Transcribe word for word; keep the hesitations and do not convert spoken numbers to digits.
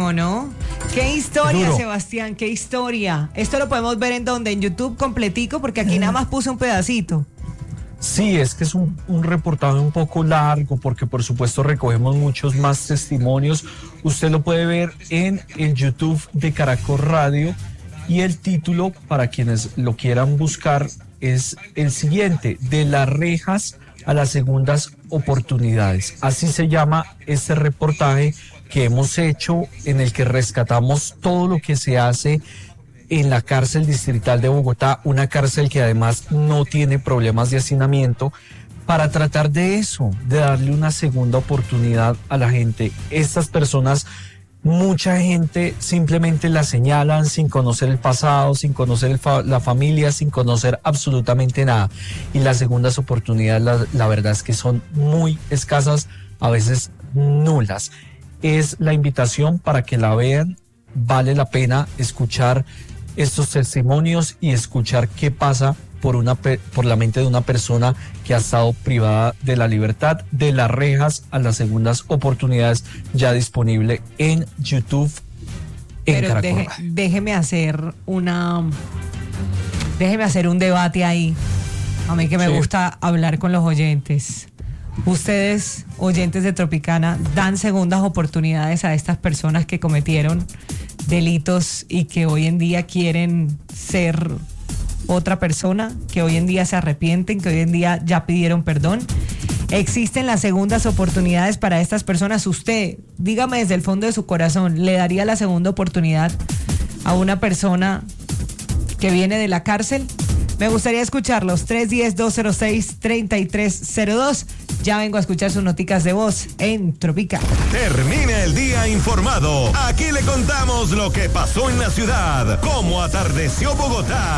duro, ¿no? Qué historia, Duro. Sebastián, qué historia. Esto lo podemos ver en donde, en YouTube completico, porque aquí nada más puse un pedacito. Sí, es que es un, un reportaje un poco largo porque por supuesto recogemos muchos más testimonios. Usted lo puede ver en el YouTube de Caracol Radio y el título, para quienes lo quieran buscar, es el siguiente: de las rejas a las segundas oportunidades. Así se llama este reportaje que hemos hecho, en el que rescatamos todo lo que se hace en la cárcel distrital de Bogotá, una cárcel que además no tiene problemas de hacinamiento, para tratar de eso, de darle una segunda oportunidad a la gente. Estas personas, mucha gente simplemente las señalan sin conocer el pasado, sin conocer el fa- la familia, sin conocer absolutamente nada. Y las segundas oportunidades, la, la verdad es que son muy escasas, a veces nulas. Es la invitación para que la vean. Vale la pena escuchar estos testimonios y escuchar qué pasa por una pe- por la mente de una persona que ha estado privada de la libertad, de las rejas a las segundas oportunidades, ya disponible en YouTube en Pero Caracol deje- Radio. déjeme hacer una... Déjeme hacer un debate ahí. A mí que me Sí. gusta hablar con los oyentes. Ustedes, oyentes de Tropicana, dan segundas oportunidades a estas personas que cometieron delitos y que hoy en día quieren ser otra persona, que hoy en día se arrepienten, que hoy en día ya pidieron perdón. ¿Existen las segundas oportunidades para estas personas? Usted, dígame desde el fondo de su corazón, ¿le daría la segunda oportunidad a una persona que viene de la cárcel? Me gustaría escucharlos. tres uno cero, dos cero seis, tres tres cero dos. Ya vengo a escuchar sus noticas de voz en Tropical. Termina el día informado. Aquí le contamos lo que pasó en la ciudad, cómo atardeció Bogotá